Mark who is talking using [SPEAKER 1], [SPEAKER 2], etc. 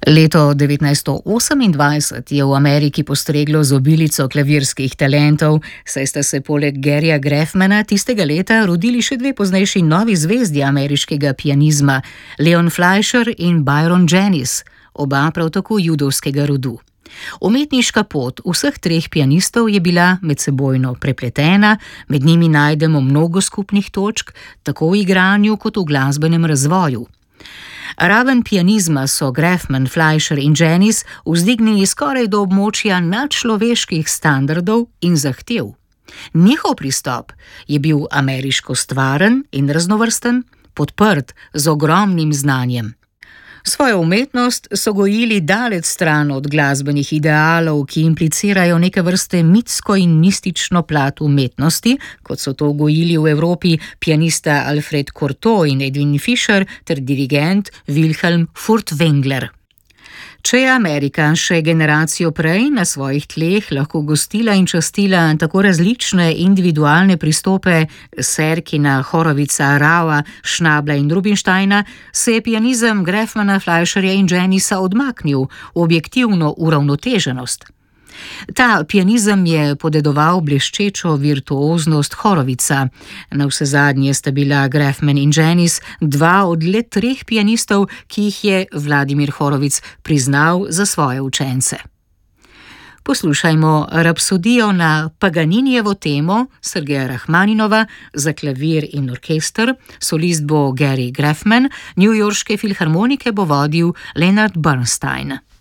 [SPEAKER 1] Leto 1928 je v Ameriki postreglo z obilico klavirskih talentov, saj sta se poleg Garyja Graffmana tistega leta rodili še dve poznejši novi zvezdi ameriškega pianizma, Leon Fleischer in Byron Janis, oba prav tako judovskega rodu. Umetniška pot vseh treh pianistov je bila medsebojno prepletena, med njimi najdemo mnogo skupnih točk, tako v igranju kot v glasbenem razvoju. Raven pianizma so Graffman, Fleischer in Janis vzdignili skoraj do območja nadčloveških standardov in zahtev. Njihov pristop je bil ameriško stvaren in raznovrsten, podprt z ogromnim znanjem. Svojo umetnost so gojili daleč stran od glasbenih idealov, ki implicirajo neke vrste mitsko in mistično plat umetnosti, kot so to gojili v Evropi pianista Alfred Cortot in Edwin Fischer ter dirigent Wilhelm Furtwängler. Če je Amerika še generacijo prej na svojih tleh lahko gostila in častila tako različne individualne pristope Serkina, Horovica, Rava, Schnabla in Rubinsteina, se je pianizem Graffmana, Fleischerja in Janisa odmaknil v objektivno uravnoteženost. Ta pianizem je podedoval bleščečo virtuoznost Horovica. Navsezadnje sta bila Graffman in Janis dva od le treh pianistov, ki jih je Vladimir Horovic priznal za svoje učence. Poslušajmo rapsodijo na Paganinijevo temo Sergeja Rahmaninova za klavir in orkester, solist bo Gary Graffman, newyorške filharmonike bo vodil Leonard Bernstein.